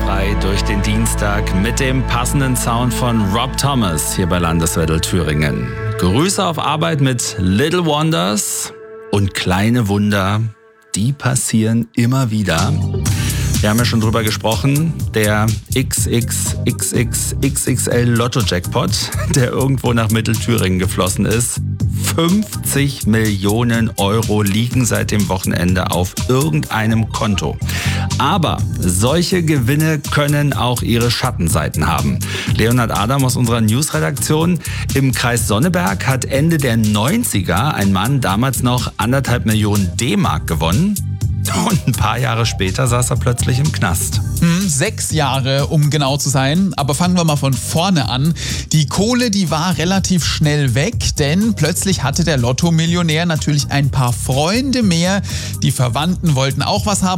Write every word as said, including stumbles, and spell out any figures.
frei durch den Dienstag mit dem passenden Sound von Rob Thomas hier bei Landeswedel Thüringen. Grüße auf Arbeit mit Little Wonders und kleine Wunder, die passieren immer wieder. Wir haben ja schon drüber gesprochen, der X X X X X X L Lotto-Jackpot, der irgendwo nach Mittelthüringen geflossen ist. fünfzig Millionen Euro liegen seit dem Wochenende auf irgendeinem Konto. Aber solche Gewinne können auch ihre Schattenseiten haben. Leonhard Adam aus unserer Newsredaktion im Kreis Sonneberg hat Ende der neunziger ein Mann damals noch anderthalb Millionen D-Mark gewonnen. Und ein paar Jahre später saß er plötzlich im Knast. Hm, sechs Jahre, um genau zu sein. Aber fangen wir mal von vorne an. Die Kohle, die war relativ schnell weg, denn plötzlich hatte der Lotto-Millionär natürlich ein paar Freunde mehr. Die Verwandten wollten auch was haben.